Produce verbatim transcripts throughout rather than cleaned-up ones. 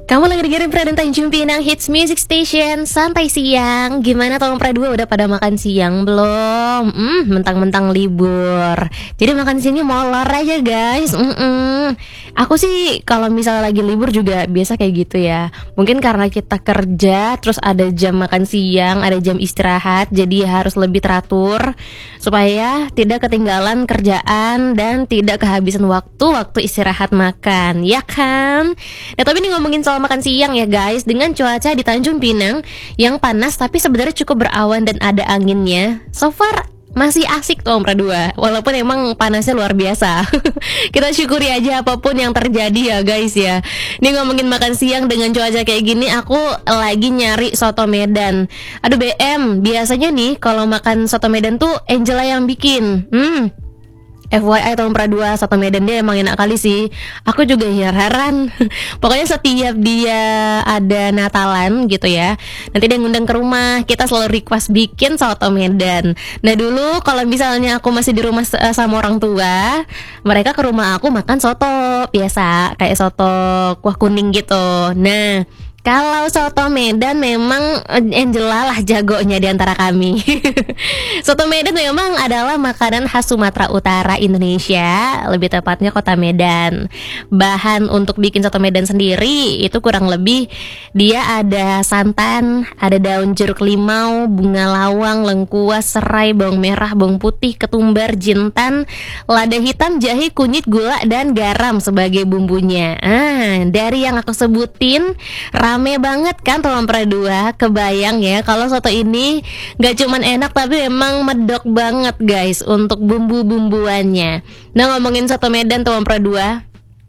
Kamu lagi dengerin Pradana Tanjung Pinang Hits Music Station. Santai siang. Gimana Tom Pradua udah pada makan siang belum? Hmm, mentang-mentang libur, jadi makan siangnya molor aja guys. Mm-mm. Aku sih kalau misalnya lagi libur juga biasa kayak gitu ya. Mungkin karena kita kerja, terus ada jam makan siang, ada jam istirahat, jadi harus lebih teratur supaya tidak ketinggalan kerjaan dan tidak kehabisan waktu waktu istirahat makan, ya kan? Ya tapi ini ngomongin soal makan siang ya guys, dengan cuaca di Tanjung Pinang yang panas tapi sebenarnya cukup berawan dan ada anginnya. So far masih asik tuh Om Pradua, walaupun emang panasnya luar biasa. Kita syukuri aja apapun yang terjadi ya guys ya. Ini ngomongin makan siang dengan cuaca kayak gini, aku lagi nyari soto Medan. Aduh B M, biasanya nih kalau makan soto Medan tuh Angela yang bikin. Hmm F Y I Tom Pradua, soto Medan dia emang enak kali sih. Aku juga heran. Pokoknya setiap dia ada Natalan gitu ya, nanti dia ngundang ke rumah, kita selalu request bikin soto Medan. Nah dulu kalau misalnya aku masih di rumah sama orang tua, mereka ke rumah aku makan soto biasa, kayak soto kuah kuning gitu. Nah kalau soto Medan memang Angela lah jagonya di antara kami. Soto Medan memang adalah makanan khas Sumatera Utara Indonesia, lebih tepatnya kota Medan. Bahan untuk bikin soto Medan sendiri itu kurang lebih dia ada santan, ada daun jeruk limau, bunga lawang, lengkuas, serai, bawang merah, bawang putih, ketumbar, jintan, lada hitam, jahe, kunyit, gula, dan garam sebagai bumbunya. Ah, dari yang aku sebutin rame banget kan Tom Pradua. Kebayang ya kalau soto ini gak cuman enak tapi memang medok banget guys untuk bumbu-bumbuannya. Nah ngomongin soto Medan Tom Pradua,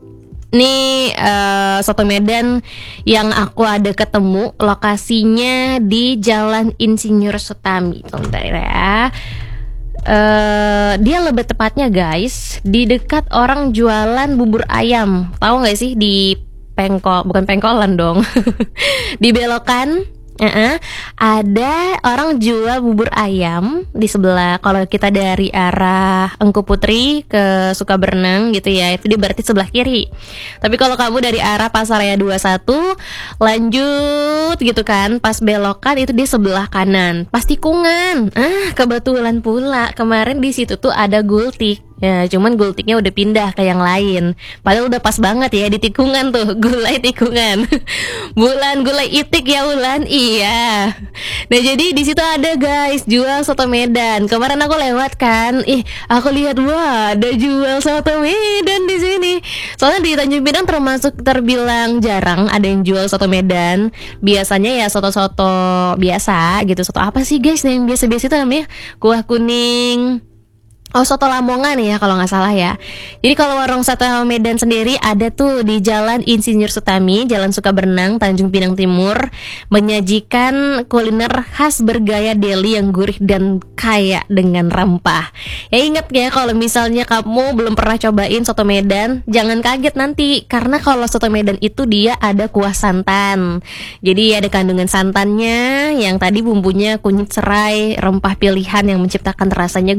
nih uh, soto Medan yang aku ada ketemu lokasinya di Jalan Insinyur Sutami Tom ya. Uh, dia lebih tepatnya guys di dekat orang jualan bubur ayam. Tahu nggak sih di Pengkol, bukan Pengkolan dong. Di belokan uh-uh, ada orang jual bubur ayam di sebelah. Kalau kita dari arah Engku Putri ke Sukaberenang gitu ya, itu dia berarti sebelah kiri. Tapi kalau kamu dari arah Pasaraya dua puluh satu lanjut gitu kan, pas belokan itu di sebelah kanan, pas tikungan. Ah, kebetulan pula kemarin di situ tuh ada gultik. Ya, cuman gultiknya udah pindah ke yang lain. Padahal udah pas banget ya di tikungan tuh, gulai tikungan. Bulan gulai itik ya Bulan. Iya. Nah, jadi di situ ada guys jual soto Medan. Kemarin aku lewat kan. Ih, aku lihat wah, ada jual soto Medan di sini. Soalnya di Tanjung Pinang termasuk terbilang jarang ada yang jual soto Medan. Biasanya ya soto-soto biasa gitu. Soto apa sih guys yang biasa-biasa itu namanya? Kuah kuning. Oh, soto Lamongan ya kalau nggak salah ya. Jadi kalau warung soto Medan sendiri ada tuh di Jalan Insinyur Sutami, Jalan Sukaberenang, Tanjung Pinang Timur, menyajikan kuliner khas bergaya deli yang gurih dan kaya dengan rempah. Ya ingat ya kalau misalnya kamu belum pernah cobain soto Medan, jangan kaget nanti karena kalau soto Medan itu dia ada kuah santan. Jadi ada kandungan santannya yang tadi bumbunya kunyit, serai, rempah pilihan yang menciptakan rasanya